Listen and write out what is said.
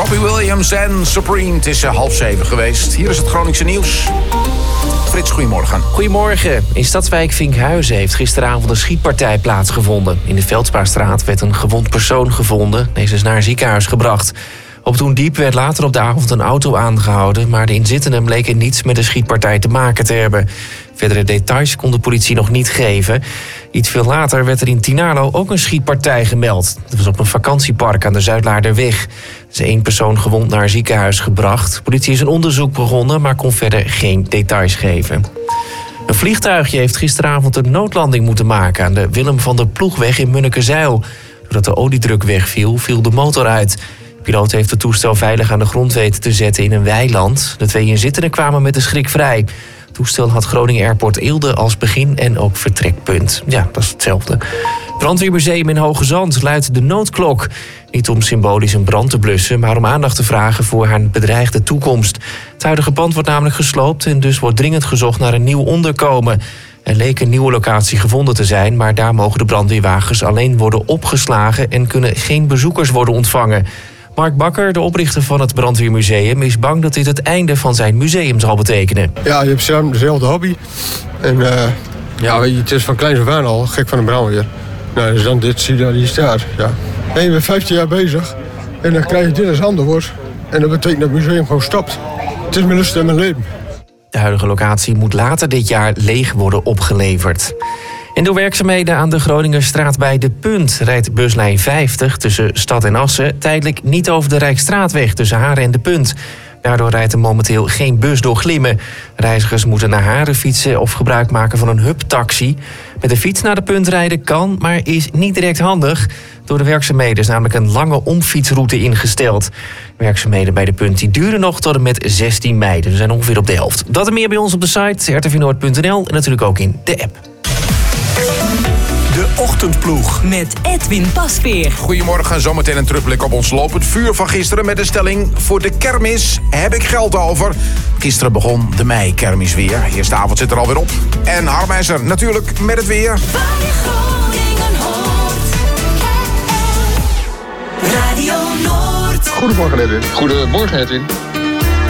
Robbie Williams en Supreme. Het is 6:30 geweest. Hier is het Groningse nieuws. Frits, goedemorgen. Goedemorgen. In stadswijk Vinkhuizen heeft gisteravond een schietpartij plaatsgevonden. In de Veldspaarstraat werd een gewond persoon gevonden. Deze is naar een ziekenhuis gebracht. Op Toendiep werd later op de avond een auto aangehouden, maar de inzittenden bleken niets met de schietpartij te maken te hebben. Verdere details kon de politie nog niet geven. Iets veel later werd er in Tinarlo ook een schietpartij gemeld. Dat was op een vakantiepark aan de Zuidlaarderweg. Er is 1 persoon gewond naar een ziekenhuis gebracht. De politie is een onderzoek begonnen, maar kon verder geen details geven. Een vliegtuigje heeft gisteravond een noodlanding moeten maken aan de Willem van der Ploegweg in Munnekezijl. Doordat de oliedruk wegviel, viel de motor uit. De piloot heeft het toestel veilig aan de grond weten te zetten in een weiland. De 2 inzittenden kwamen met de schrik vrij. Het toestel had Groningen Airport Eelde als begin- en ook vertrekpunt. Ja, dat is hetzelfde. Brandweermuseum in Hoge Zand luidt de noodklok. Niet om symbolisch een brand te blussen, maar om aandacht te vragen voor haar bedreigde toekomst. Het huidige pand wordt namelijk gesloopt en dus wordt dringend gezocht naar een nieuw onderkomen. Er leek een nieuwe locatie gevonden te zijn, maar daar mogen de brandweerwagens alleen worden opgeslagen en kunnen geen bezoekers worden ontvangen. Mark Bakker, de oprichter van het Brandweermuseum, is bang dat dit het einde van zijn museum zal betekenen. Ja, je hebt samen dezelfde hobby. En het is van kleins af aan al gek van de brandweer. Nou, dus dan dit, zie je dat hier staat. Ja. En je bent 15 jaar bezig en dan krijg je dit als antwoord. En dat betekent dat het museum gewoon stopt. Het is mijn lust en mijn leven. De huidige locatie moet later dit jaar leeg worden opgeleverd. En door werkzaamheden aan de Groningerstraat bij De Punt rijdt buslijn 50 tussen Stad en Assen tijdelijk niet over de Rijksstraatweg tussen Haren en De Punt. Daardoor rijdt er momenteel geen bus door Glimmen. Reizigers moeten naar Haren fietsen of gebruik maken van een hubtaxi. Met de fiets naar De Punt rijden kan, maar is niet direct handig. Door de werkzaamheden is namelijk een lange omfietsroute ingesteld. Werkzaamheden bij De Punt die duren nog tot en met 16 mei. Dus we zijn ongeveer op de helft. Dat en meer bij ons op de site rtvnoord.nl en natuurlijk ook in de app. De Ochtendploeg. Met Edwin Pasveer. Goedemorgen, zometeen een terugblik op ons lopend vuur van gisteren met de stelling: voor de kermis heb ik geld over. Gisteren begon de mei-kermis weer. Eerste avond zit er alweer op. En Harm is er natuurlijk met het weer. Waar je Groningen hoort. Radio Noord. Goedemorgen, Edwin. Goedemorgen, Edwin.